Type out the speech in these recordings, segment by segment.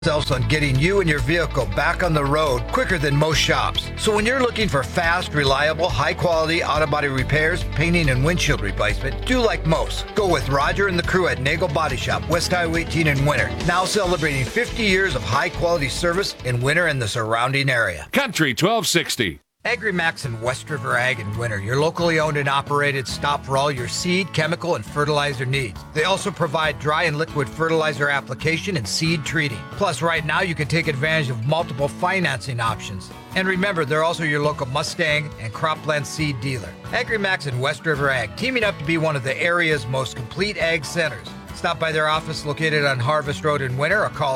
themselves on getting you and your vehicle back on the road quicker than most shops. So when you're looking for fast, reliable, high-quality auto body repairs, painting, and windshield replacement, do like most. Go with Roger and the crew at Nagel Body Shop, West Highway 18 in Winter. Now celebrating 50 years of high-quality service in Winter and the surrounding area. Country 1260. AgriMax and West River Ag in Winter, your locally owned and operated stop for all your seed, chemical, and fertilizer needs. They also provide dry and liquid fertilizer application and seed treating. Plus, right now you can take advantage of multiple financing options. And remember, they're also your local Mustang and cropland seed dealer. AgriMax and West River Ag, teaming up to be one of the area's most complete ag centers. Stop by their office located on Harvest Road in Winter or call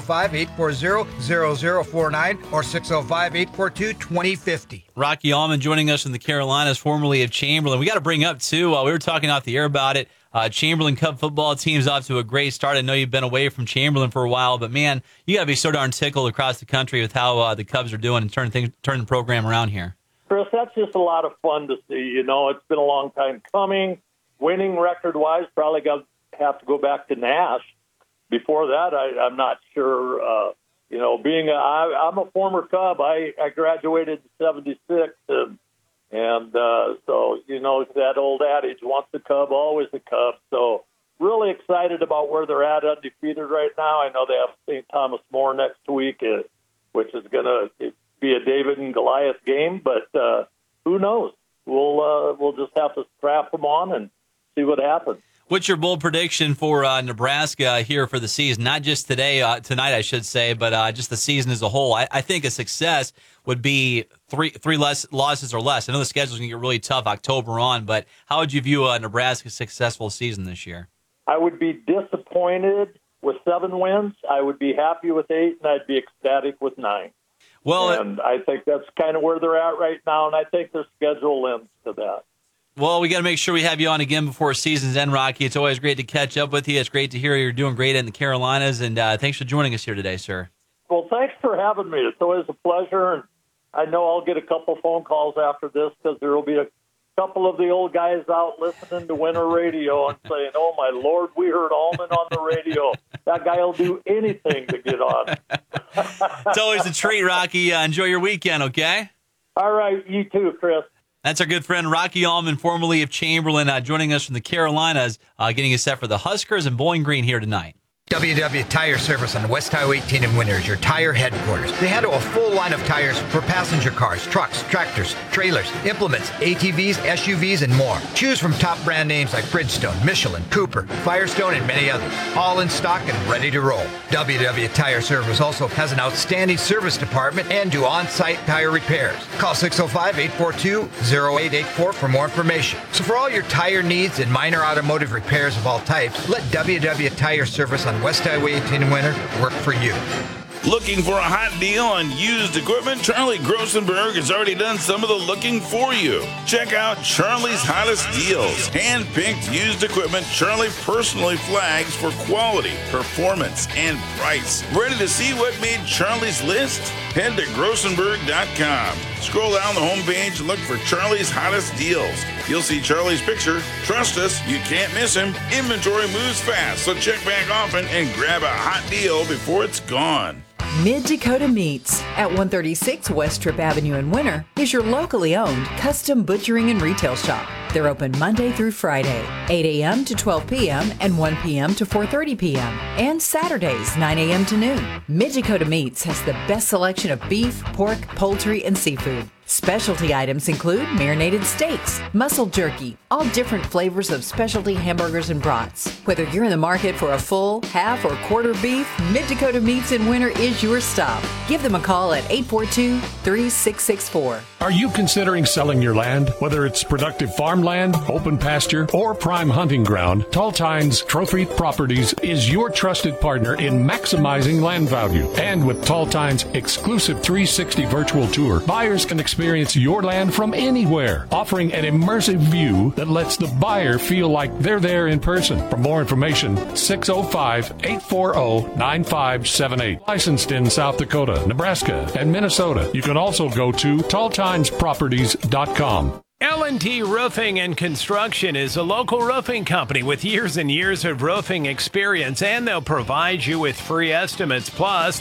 605-840-0049 or 605-842-2050. Rocky Allman joining us in the Carolinas, formerly of Chamberlain. We got to bring up, too, we were talking off the air about it. Chamberlain Cub football team's off to a great start. I know you've been away from Chamberlain for a while, but, man, you got to be so darn tickled across the country with how the Cubs are doing and turn the program around here. Chris, that's just a lot of fun to see. You know, it's been a long time coming. Winning record-wise, probably have to go back to Nash. Before that, I'm not sure. You know, I'm a former Cub. I graduated in '76, and so you know that old adage: once a Cub, always a Cub. So really excited about where they're at, undefeated right now. I know they have St. Thomas More next week, which is going to be a David and Goliath game. But who knows? We'll just have to strap them on and see what happens. What's your bold prediction for Nebraska here for the season? Not just tonight, I should say, but just the season as a whole. I think a success would be three less losses or less. I know the schedule's going to get really tough October on, but how would you view Nebraska's successful season this year? I would be disappointed with 7 wins. I would be happy with 8, and I'd be ecstatic with 9. And I think that's kind of where they're at right now, and I think their schedule lends to that. Well, we got to make sure we have you on again before season's end, Rocky. It's always great to catch up with you. It's great to hear you're doing great in the Carolinas, and thanks for joining us here today, sir. Well, thanks for having me. It's always a pleasure, and I know I'll get a couple phone calls after this because there will be a couple of the old guys out listening to Winter Radio and saying, oh, my Lord, we heard Allman on the radio. That guy will do anything to get on. It's always a treat, Rocky. Enjoy your weekend, okay? All right, you too, Chris. That's our good friend Rocky Allman, formerly of Chamberlain, joining us from the Carolinas, getting us set for the Huskers and Bowling Green here tonight. WW Tire Service on West Highway 18 in Winter is your tire headquarters. They handle a full line of tires for passenger cars, trucks, tractors, trailers, implements, ATVs, SUVs, and more. Choose from top brand names like Bridgestone, Michelin, Cooper, Firestone, and many others. All in stock and ready to roll. WW Tire Service also has an outstanding service department and do on-site tire repairs. Call 605-842-0884 for more information. So for all your tire needs and minor automotive repairs of all types, let WW Tire Service on West Highway 18 in Winter work for you. Looking for a hot deal on used equipment? Charlie Grossenberg has already done some of the looking for you. Check out Charlie's Hottest Deals. Hand-picked used equipment Charlie personally flags for quality, performance, and price. Ready to see what made Charlie's list? Head to Grossenberg.com. Scroll down the homepage and look for Charlie's Hottest Deals. You'll see Charlie's picture. Trust us, you can't miss him. Inventory moves fast, so check back often and grab a hot deal before it's gone. Mid-Dakota Meats at 136 West Trip Avenue in Winter is your locally owned custom butchering and retail shop. They're open Monday through Friday, 8 a.m. to 12 p.m. and 1 p.m. to 4:30 p.m. and Saturdays, 9 a.m. to noon. Mid-Dakota Meats has the best selection of beef, pork, poultry, and seafood. Specialty items include marinated steaks, muscle jerky, all different flavors of specialty hamburgers and brats. Whether you're in the market for a full, half, or quarter beef, Mid-Dakota Meats in Winter is your stop. Give them a call at 842-3664. Are you considering selling your land? Whether it's productive farmland, open pasture, or prime hunting ground, Tall Tines Trophy Properties is your trusted partner in maximizing land value. And with Tall Tines' exclusive 360 virtual tour, buyers can experience your land from anywhere, offering an immersive view that lets the buyer feel like they're there in person. For more information, 605-840-9578. Licensed in South Dakota, Nebraska, and Minnesota. You can also go to talltimesproperties.com. L&T Roofing and Construction is a local roofing company with years and years of roofing experience, and they'll provide you with free estimates. Plus,